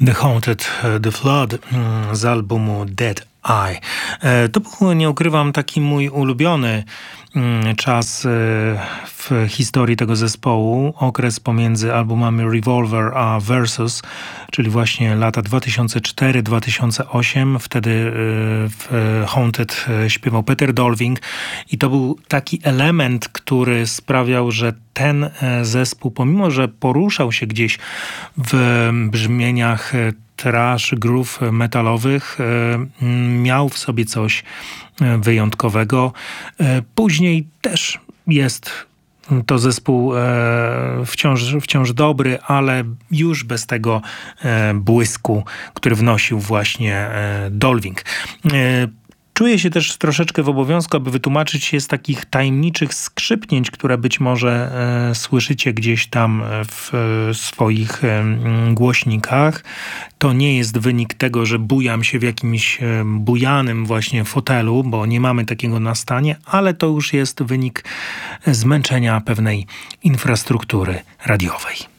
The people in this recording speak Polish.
The Haunted, The Flood z albumu Dead Eye. To był, nie ukrywam, taki mój ulubiony czas w historii tego zespołu. Okres pomiędzy albumami Revolver a Versus, czyli właśnie lata 2004-2008. Wtedy w Haunted śpiewał Peter Dolving i to był taki element, który sprawiał, że ten zespół, pomimo że poruszał się gdzieś w brzmieniach thrash, groove metalowych, miał w sobie coś wyjątkowego. Później też jest to zespół wciąż dobry, ale już bez tego błysku, który wnosił właśnie Dolving. Czuję się też troszeczkę w obowiązku, aby wytłumaczyć się z takich tajemniczych skrzypnięć, które być może słyszycie gdzieś tam w swoich głośnikach. To nie jest wynik tego, że bujam się w jakimś bujanym właśnie fotelu, bo nie mamy takiego na stanie, ale to już jest wynik zmęczenia pewnej infrastruktury radiowej.